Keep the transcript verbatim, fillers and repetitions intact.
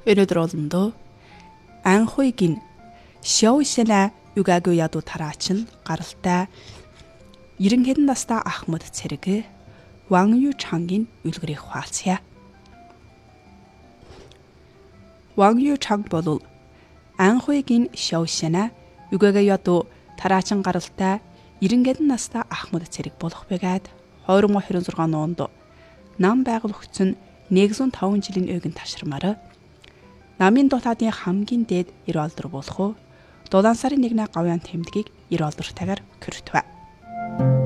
Өнөөдөр олондоо анхуйгийн шоусена югаагүй яду тараачин гаралтай эрен хэдэн настай Ахмад цэрэг Ван Ю Чангийн үлгэрийг хуалцъя. Ван Ю Чанг бол анхуйгийн шоусена югаагүй яду тараачин гаралтай эрен хэдэн настай Ахмад цэрэг болох байгаад хоёр мың двадцать шесть онд нам байгуулагдсан нэг зуун таван жилийн ойгын ташрамаар намын дутаадын хамгийн дээд эр олдор болох уу дулаан сарын нэгний гавьяан тэмдгийг эр олдортойгоор көртвэ.